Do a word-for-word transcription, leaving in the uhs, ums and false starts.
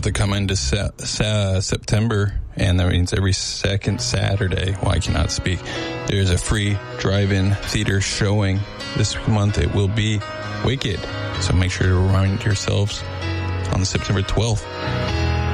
about to come into se- se- September, and that means every second Saturday, well, I cannot speak, there's a free drive-in theater showing. This month it will be Wicked. So make sure to remind yourselves on September twelfth.